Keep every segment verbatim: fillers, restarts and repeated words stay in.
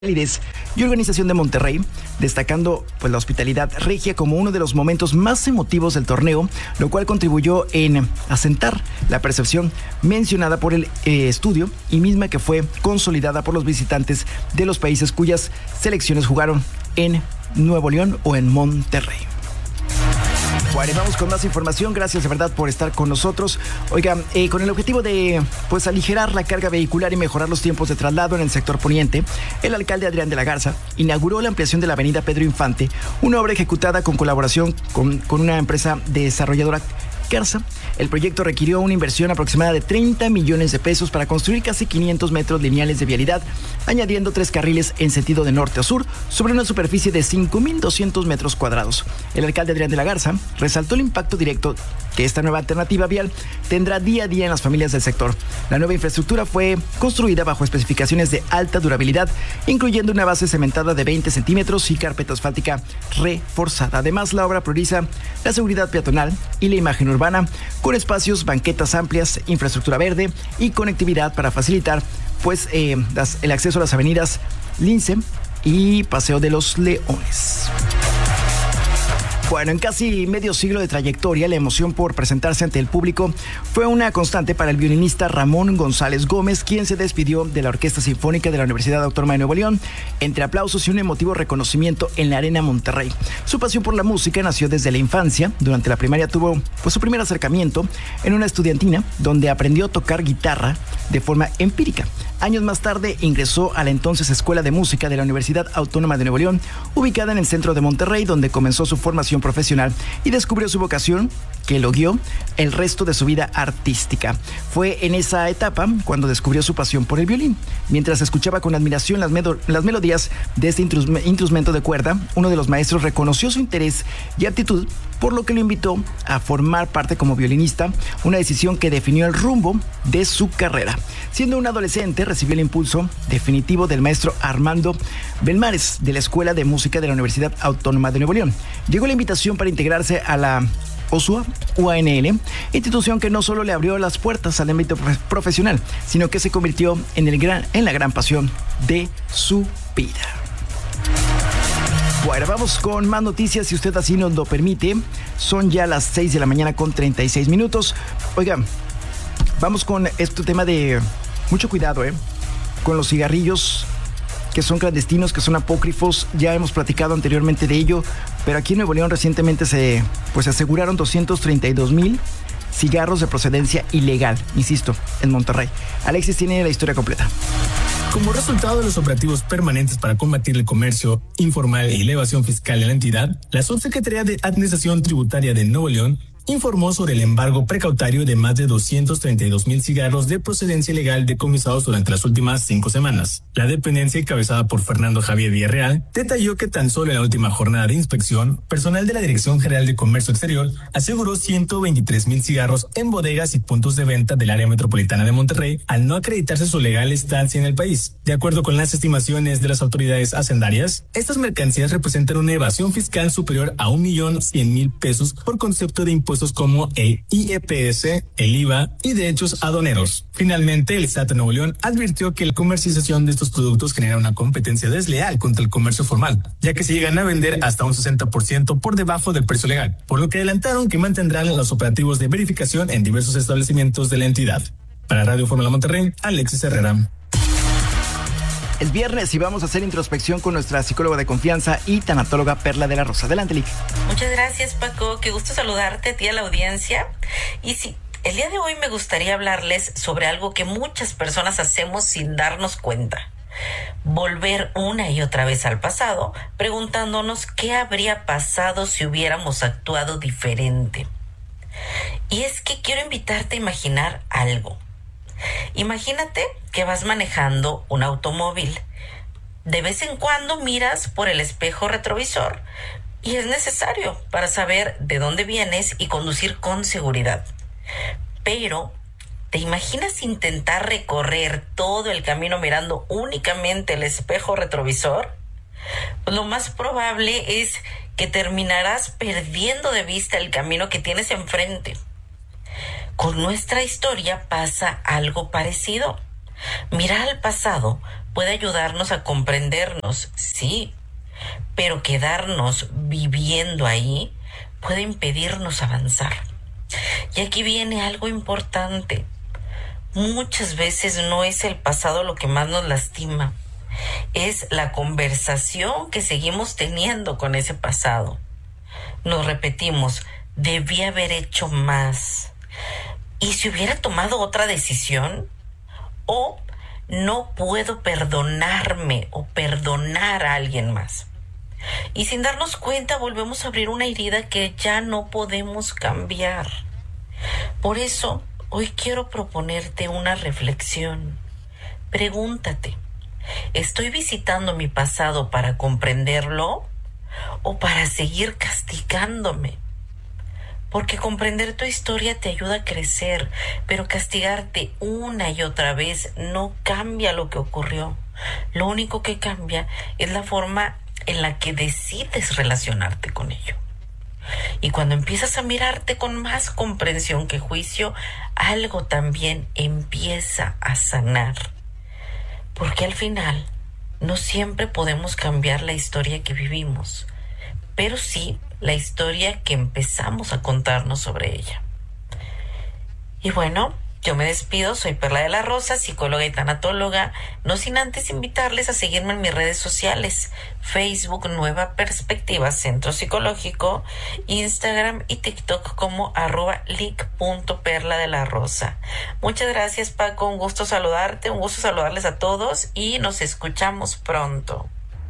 y Organización de Monterrey, destacando pues la hospitalidad regia como uno de los momentos más emotivos del torneo, lo cual contribuyó en asentar la percepción mencionada por el eh, estudio y misma que fue consolidada por los visitantes de los países cuyas selecciones jugaron en Nuevo León o en Monterrey. Bueno, vamos con más información. Gracias de verdad por estar con nosotros. Oigan, eh, con el objetivo de pues aligerar la carga vehicular y mejorar los tiempos de traslado en el sector poniente, el alcalde Adrián de la Garza inauguró la ampliación de la avenida Pedro Infante, una obra ejecutada con colaboración con, con una empresa desarrolladora Garza. El proyecto requirió una inversión aproximada de treinta millones de pesos para construir casi quinientos metros lineales de vialidad, añadiendo tres carriles en sentido de norte a sur sobre una superficie de cinco mil doscientos metros cuadrados. El alcalde Adrián de la Garza resaltó el impacto directo que esta nueva alternativa vial tendrá día a día en las familias del sector. La nueva infraestructura fue construida bajo especificaciones de alta durabilidad, incluyendo una base cementada de veinte centímetros y carpeta asfáltica reforzada. Además, la obra prioriza la seguridad peatonal y la imagen urbana, con espacios, banquetas amplias, infraestructura verde y conectividad para facilitar pues eh, las, el acceso a las avenidas Lince y Paseo de los Leones. Bueno, en casi medio siglo de trayectoria, la emoción por presentarse ante el público fue una constante para el violinista Ramón González Gómez, quien se despidió de la Orquesta Sinfónica de la Universidad Autónoma de Nuevo León, entre aplausos y un emotivo reconocimiento en la Arena Monterrey. Su pasión por la música nació desde la infancia. Durante la primaria tuvo pues, su primer acercamiento en una estudiantina, donde aprendió a tocar guitarra de forma empírica. Años más tarde ingresó a la entonces Escuela de Música de la Universidad Autónoma de Nuevo León, ubicada en el centro de Monterrey, donde comenzó su formación profesional y descubrió su vocación, que lo guió el resto de su vida artística. Fue en esa etapa cuando descubrió su pasión por el violín. Mientras escuchaba con admiración las, medo- las melodías de este intrus- instrumento de cuerda, uno de los maestros reconoció su interés y aptitud, por lo que lo invitó a formar parte como violinista, una decisión que definió el rumbo de su carrera. Siendo un adolescente, recibió el impulso definitivo del maestro Armando Belmares, de la Escuela de Música de la Universidad Autónoma de Nuevo León. Llegó la invitación para integrarse a la O S U A U A N L, institución que no solo le abrió las puertas al ámbito profesional, sino que se convirtió en, el gran, en la gran pasión de su vida. Bueno, vamos con más noticias, si usted así nos lo permite. Son ya las seis de la mañana con treinta y seis minutos. Oigan, vamos con este tema de mucho cuidado, ¿eh? Con los cigarrillos que son clandestinos, que son apócrifos. Ya hemos platicado anteriormente de ello, pero aquí en Nuevo León recientemente se pues aseguraron doscientos treinta y dos mil cigarros de procedencia ilegal, insisto, en Monterrey. Alexis tiene la historia completa. Como resultado de los operativos permanentes para combatir el comercio informal y la evasión fiscal en la entidad, la Subsecretaría de Administración Tributaria de Nuevo León informó sobre el embargo precautario de más de doscientos treinta y dos mil cigarros de procedencia ilegal decomisados durante las últimas cinco semanas. La dependencia, encabezada por Fernando Javier Villarreal, detalló que tan solo en la última jornada de inspección, personal de la Dirección General de Comercio Exterior aseguró ciento veintitrés mil cigarros en bodegas y puntos de venta del área metropolitana de Monterrey, al no acreditarse su legal estancia en el país. De acuerdo con las estimaciones de las autoridades hacendarias, estas mercancías representan una evasión fiscal superior a un millón cien mil pesos por concepto de impuestos como el I E P S, el I V A y derechos aduaneros. Finalmente, el S A T de Nuevo León advirtió que la comercialización de estos productos genera una competencia desleal contra el comercio formal, ya que se llegan a vender hasta un sesenta por ciento por debajo del precio legal, por lo que adelantaron que mantendrán los operativos de verificación en diversos establecimientos de la entidad. Para Radio Fórmula Monterrey, Alexis Herrera. Es viernes y vamos a hacer introspección con nuestra psicóloga de confianza y tanatóloga Perla de la Rosa. Adelante, Lick. Muchas gracias, Paco. Qué gusto saludarte a ti, a la audiencia. Y sí, el día de hoy me gustaría hablarles sobre algo que muchas personas hacemos sin darnos cuenta. Volver una y otra vez al pasado, preguntándonos qué habría pasado si hubiéramos actuado diferente. Y es que quiero invitarte a imaginar algo. Imagínate que vas manejando un automóvil. De vez en cuando miras por el espejo retrovisor y es necesario para saber de dónde vienes y conducir con seguridad. Pero, ¿te imaginas intentar recorrer todo el camino mirando únicamente el espejo retrovisor? Pues lo más probable es que terminarás perdiendo de vista el camino que tienes enfrente. Con nuestra historia pasa algo parecido. Mirar al pasado puede ayudarnos a comprendernos, sí, pero quedarnos viviendo ahí puede impedirnos avanzar. Y aquí viene algo importante. Muchas veces no es el pasado lo que más nos lastima, es la conversación que seguimos teniendo con ese pasado. Nos repetimos, debí haber hecho más. ¿Y si hubiera tomado otra decisión? O no puedo perdonarme o perdonar a alguien más. Y sin darnos cuenta volvemos a abrir una herida que ya no podemos cambiar. Por eso, hoy quiero proponerte una reflexión. Pregúntate, ¿estoy visitando mi pasado para comprenderlo o para seguir castigándome? Porque comprender tu historia te ayuda a crecer, pero castigarte una y otra vez no cambia lo que ocurrió. Lo único que cambia es la forma en la que decides relacionarte con ello. Y cuando empiezas a mirarte con más comprensión que juicio, algo también empieza a sanar. Porque al final, no siempre podemos cambiar la historia que vivimos, pero sí la historia que empezamos a contarnos sobre ella. Y bueno, yo me despido, soy Perla de la Rosa, psicóloga y tanatóloga, no sin antes invitarles a seguirme en mis redes sociales, Facebook Nueva Perspectiva Centro Psicológico, Instagram y TikTok como arroba lic.perla de la Rosa. Muchas gracias, Paco, un gusto saludarte, un gusto saludarles a todos y nos escuchamos pronto.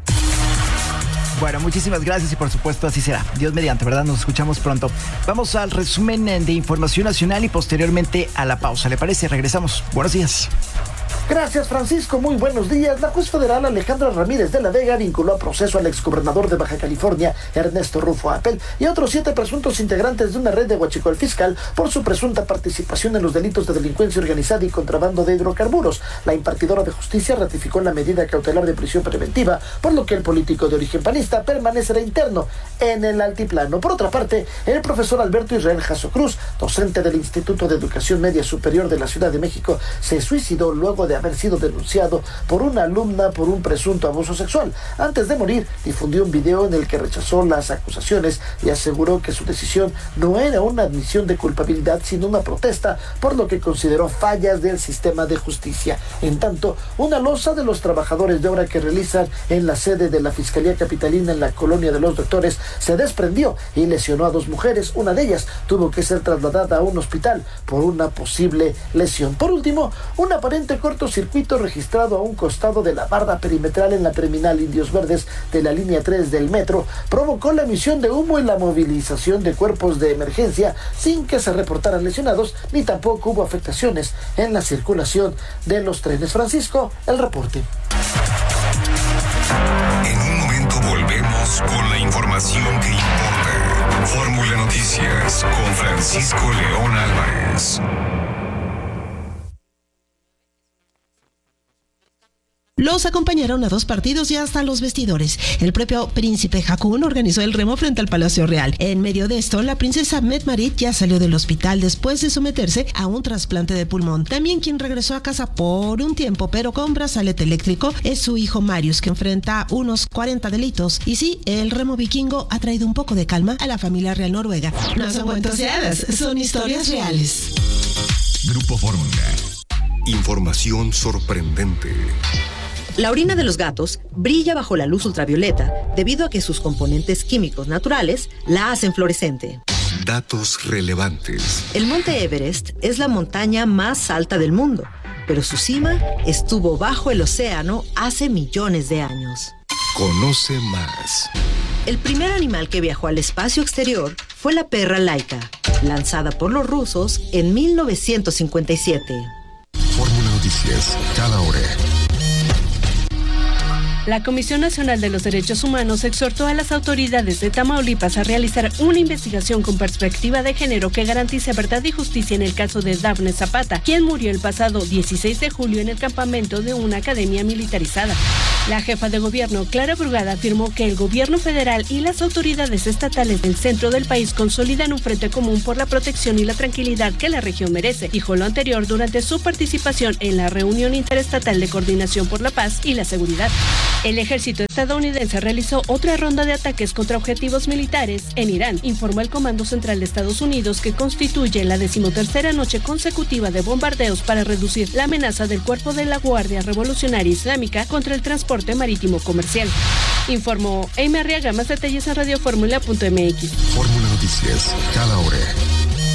Bueno, muchísimas gracias y por supuesto así será. Dios mediante, ¿verdad? Nos escuchamos pronto. Vamos al resumen de información nacional y posteriormente a la pausa. ¿Le parece? Regresamos. Buenos días. Gracias, Francisco. Muy buenos días. La juez federal Alejandra Ramírez de la Vega vinculó a proceso al exgobernador de Baja California, Ernesto Rufo Appel, y a otros siete presuntos integrantes de una red de huachicol fiscal por su presunta participación en los delitos de delincuencia organizada y contrabando de hidrocarburos. La impartidora de justicia ratificó la medida cautelar de prisión preventiva, por lo que el político de origen panista permanecerá interno en el altiplano. Por otra parte, el profesor Alberto Israel Jasso Cruz, docente del Instituto de Educación Media Superior de la Ciudad de México, se suicidó luego de haber sido denunciado por una alumna por un presunto abuso sexual. Antes de morir, difundió un video en el que rechazó las acusaciones y aseguró que su decisión no era una admisión de culpabilidad, sino una protesta por lo que consideró fallas del sistema de justicia. En tanto, una losa de los trabajadores de obra que realizan en la sede de la Fiscalía Capitalina en la Colonia de los Doctores se desprendió y lesionó a dos mujeres. Una de ellas tuvo que ser trasladada a un hospital por una posible lesión. Por último, un aparente corto circuito registrado a un costado de la barda perimetral en la terminal Indios Verdes de la línea tres del metro provocó la emisión de humo y la movilización de cuerpos de emergencia sin que se reportaran lesionados ni tampoco hubo afectaciones en la circulación de los trenes. Francisco, el reporte. En un momento volvemos con la información que importa. Fórmula Noticias con Francisco León Álvarez. Los acompañaron a dos partidos y hasta los vestidores. El propio príncipe Haakon organizó el remo frente al Palacio Real. En medio de esto, la princesa Mette-Marit ya salió del hospital después de someterse a un trasplante de pulmón. También quien regresó a casa por un tiempo, pero con brazalete eléctrico, es su hijo Marius, que enfrenta unos cuarenta delitos. Y sí, el remo vikingo ha traído un poco de calma a la familia real noruega. No son cuentos de hadas, son historias reales. Grupo Fórmula. Información sorprendente. La orina de los gatos brilla bajo la luz ultravioleta debido a que sus componentes químicos naturales la hacen fluorescente. Datos relevantes. El monte Everest es la montaña más alta del mundo, pero su cima estuvo bajo el océano hace millones de años. Conoce más. El primer animal que viajó al espacio exterior fue la perra Laika, lanzada por los rusos en mil novecientos cincuenta y siete. Fórmula Noticias, cada hora. La Comisión Nacional de los Derechos Humanos exhortó a las autoridades de Tamaulipas a realizar una investigación con perspectiva de género que garantice verdad y justicia en el caso de Dafne Zapata, quien murió el pasado dieciséis de julio en el campamento de una academia militarizada. La jefa de gobierno, Clara Brugada, afirmó que el gobierno federal y las autoridades estatales del centro del país consolidan un frente común por la protección y la tranquilidad que la región merece. Dijo lo anterior durante su participación en la reunión interestatal de coordinación por la paz y la seguridad. El ejército estadounidense realizó otra ronda de ataques contra objetivos militares en Irán, informó el Comando Central de Estados Unidos, que constituye la decimotercera noche consecutiva de bombardeos para reducir la amenaza del cuerpo de la Guardia Revolucionaria Islámica contra el transporte marítimo comercial. Informó Amy Arriaga. Más detalles en radio fórmula punto m x. Fórmula Noticias, cada hora.